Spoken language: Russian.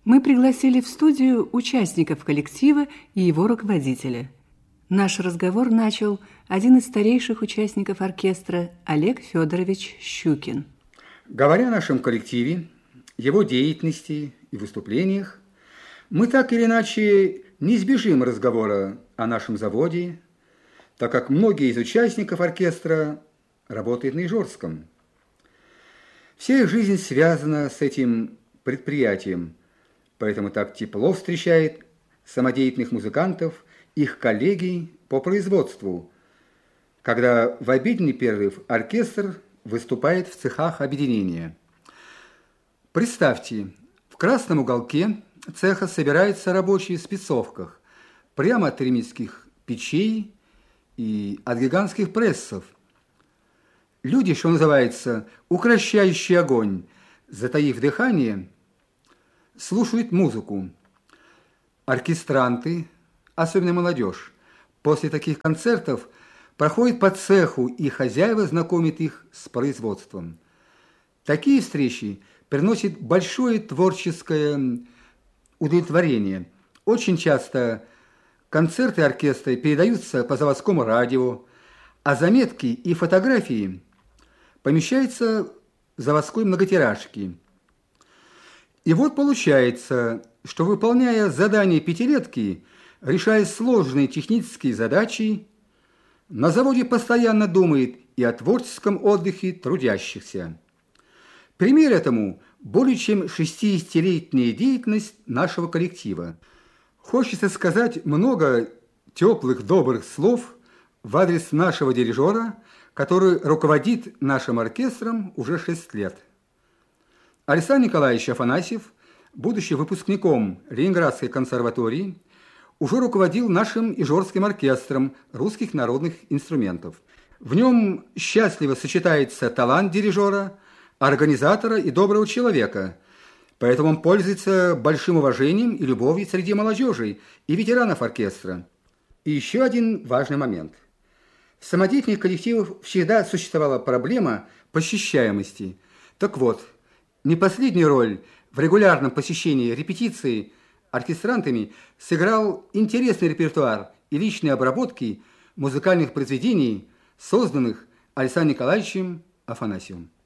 Мы пригласили в студию участников коллектива и его руководителя. Наш разговор начал один из старейших участников оркестра Олег Федорович Щукин. Говоря о нашем коллективе, его деятельности и выступлениях, мы так или иначе не избежим разговора о нашем заводе, так как многие из участников оркестра работают на Ижорском. Вся их жизнь связана с этим предприятием, поэтому так тепло встречает самодеятельных музыкантов их коллеги по производству, когда в обеденный перерыв оркестр выступает в цехах объединения. Представьте, в красном уголке цеха собираются рабочие в спецовках, прямо от ремесских печей и от гигантских прессов. Люди, что называется, укращающий огонь, затаив дыхание, слушают музыку. Оркестранты, особенно молодежь, после таких концертов проходят по цеху, и хозяева знакомят их с производством. Такие встречи приносят большое творческое удовлетворение. Очень часто концерты оркестра передаются по заводскому радио, а заметки и фотографии помещаются в заводской многотиражке. И вот получается, что, выполняя задания пятилетки, решая сложные технические задачи, на заводе постоянно думает и о творческом отдыхе трудящихся. Пример этому более чем 60-летняя деятельность нашего коллектива. Хочется сказать много теплых, добрых слов в адрес нашего дирижера, который руководит нашим оркестром уже 6 лет. Александр Николаевич Афанасьев, будучи выпускником Ленинградской консерватории, уже руководил нашим Ижорским оркестром русских народных инструментов. В нем счастливо сочетается талант дирижера, организатора и доброго человека, поэтому он пользуется большим уважением и любовью среди молодежи и ветеранов оркестра. И еще один важный момент. В самодеятельных коллективах всегда существовала проблема посещаемости. Так вот, не последнюю роль в регулярном посещении репетиции оркестрантами сыграл интересный репертуар и личные обработки музыкальных произведений, созданных Александром Николаевичем Афанасьевым.